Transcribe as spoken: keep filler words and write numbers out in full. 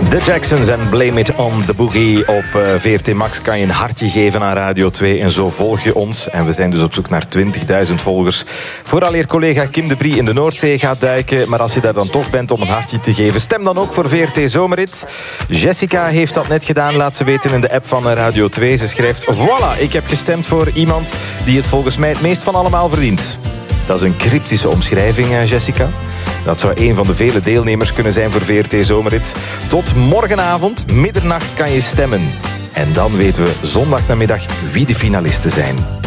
The Jacksons en Blame It on the Boogie. Op V R T Max kan je een hartje geven aan Radio twee. En zo volg je ons. En we zijn dus op zoek naar twintigduizend volgers. Vooraleer collega Kim de Brie in de Noordzee gaat duiken. Maar als je daar dan toch bent om een hartje te geven, stem dan ook voor V R T Zomerrit. Jessica heeft dat net gedaan, laat ze weten in de app van Radio twee. Ze schrijft: voilà, ik heb gestemd voor iemand die het volgens mij het meest van allemaal verdient. Dat is een cryptische omschrijving, Jessica. Dat zou een van de vele deelnemers kunnen zijn voor V R T Zomerrit. Tot morgenavond, middernacht, kan je stemmen. En dan weten we zondagnamiddag wie de finalisten zijn.